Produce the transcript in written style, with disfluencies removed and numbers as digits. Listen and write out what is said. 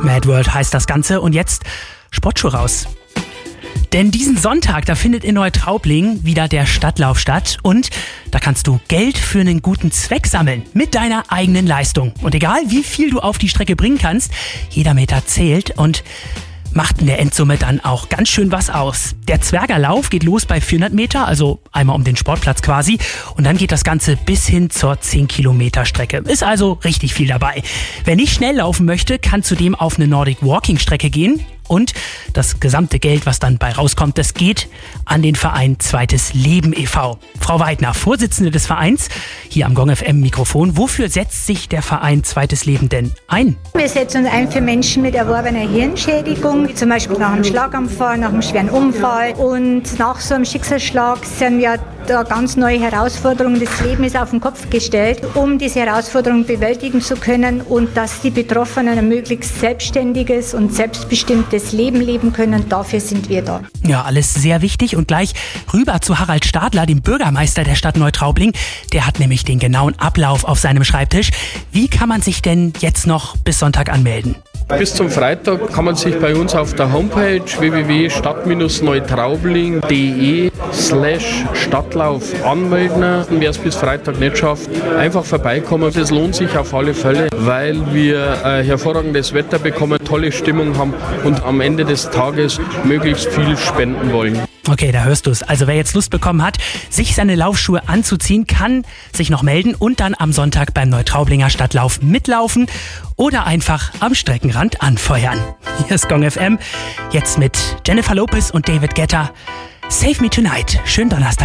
Mad World heißt das Ganze und jetzt Sportschuh raus. Denn diesen Sonntag, da findet in Neutraubling wieder der Stadtlauf statt und da kannst du Geld für einen guten Zweck sammeln mit deiner eigenen Leistung. Und egal wie viel du auf die Strecke bringen kannst, jeder Meter zählt und macht in der Endsumme dann auch ganz schön was aus. Der Zwergerlauf geht los bei 400 Meter, also einmal um den Sportplatz quasi. Und dann geht das Ganze bis hin zur 10 Kilometer Strecke. Ist also richtig viel dabei. Wer nicht schnell laufen möchte, kann zudem auf eine Nordic Walking Strecke gehen. Und das gesamte Geld, was dann bei rauskommt, das geht an den Verein Zweites Leben e.V. Frau Weidner, Vorsitzende des Vereins, hier am Gong FM Mikrofon. Wofür setzt sich der Verein Zweites Leben denn ein? Wir setzen uns ein für Menschen mit erworbener Hirnschädigung, wie zum Beispiel nach einem Schlaganfall, nach einem schweren Unfall. Und nach so einem Schicksalsschlag sind ja da ganz neue Herausforderungen. Das Leben ist auf den Kopf gestellt, um diese Herausforderungen bewältigen zu können und dass die Betroffenen ein möglichst selbstständiges und selbstbestimmtes Leben leben können. Dafür sind wir da. Ja, alles sehr wichtig und gleich rüber zu Harald Stadler, dem Bürgermeister der Stadt Neutraubling. Der hat nämlich den genauen Ablauf auf seinem Schreibtisch. Wie kann man sich denn jetzt noch bis Sonntag anmelden? Bis zum Freitag kann man sich bei uns auf der Homepage www.stadt-neutraubling.de/Stadtlauf anmelden. Wer es bis Freitag nicht schafft, einfach vorbeikommen. Das lohnt sich auf alle Fälle, weil wir hervorragendes Wetter bekommen, tolle Stimmung haben und am Ende des Tages möglichst viel spenden wollen. Okay, da hörst du es. Also wer jetzt Lust bekommen hat, sich seine Laufschuhe anzuziehen, kann sich noch melden und dann am Sonntag beim Neutraublinger Stadtlauf mitlaufen oder einfach am Streckenrand anfeuern. Hier ist Gong FM, jetzt mit Jennifer Lopez und David Guetta. Save Me Tonight. Schönen Donnerstag.